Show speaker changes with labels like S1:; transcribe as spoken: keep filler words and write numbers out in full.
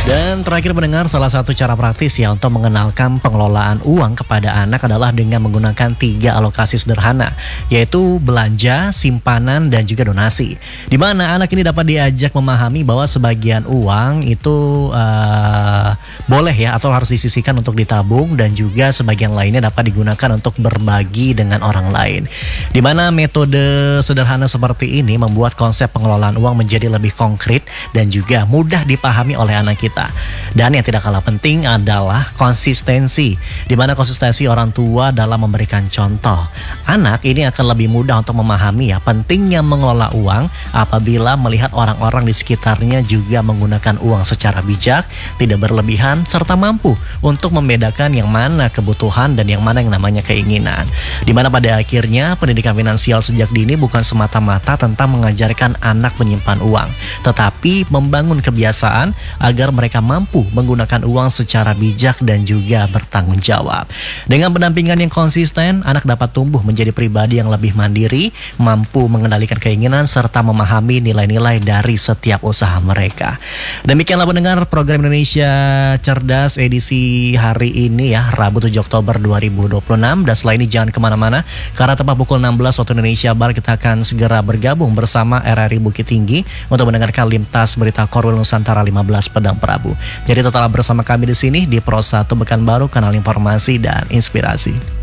S1: Dan terakhir mendengar, salah satu cara praktis ya untuk mengenalkan pengelolaan uang kepada anak adalah dengan menggunakan tiga alokasi sederhana, yaitu belanja, simpanan, dan juga donasi. Di mana anak ini dapat diajak memahami bahwa sebagian uang itu uh, boleh ya atau harus disisihkan untuk ditabung, dan juga sebagian lainnya dapat digunakan untuk berbagi dengan orang lain. Di mana metode sederhana seperti ini membuat konsep pengelolaan uang menjadi lebih konkret dan juga mudah dipahami oleh anak kita. Dan yang tidak kalah penting adalah konsistensi, di mana konsistensi orang tua dalam memberikan contoh. Anak ini akan lebih mudah untuk memahami ya pentingnya mengelola uang apabila melihat orang-orang di sekitarnya juga menggunakan uang secara bijak, tidak berlebihan, serta mampu untuk membedakan yang mana kebutuhan dan yang mana yang namanya keinginan. Di mana pada akhirnya pendidikan finansial sejak dini bukan semata-mata tentang mengajarkan anak menyimpan uang, tetapi membangun kebiasaan agar mereka mampu menggunakan uang secara bijak dan juga bertanggung jawab. Dengan pendampingan yang konsisten, anak dapat tumbuh menjadi pribadi yang lebih mandiri, mampu mengendalikan keinginan, serta memahami nilai-nilai dari setiap usaha mereka. Demikianlah pendengar program Indonesia Cerdas edisi hari ini ya, Rabu tujuh Oktober dua ribu dua puluh enam. Dan setelah ini jangan kemana-mana, karena tepat pukul enam belas waktu Indonesia Barat kita akan segera bergabung bersama R R I Bukit Tinggi untuk mendengarkan lintas berita Korwil Nusantara lima belas Padang Prabu. Jadi tetaplah bersama kami di sini di Pro satu Pekanbaru, kanal informasi dan inspirasi.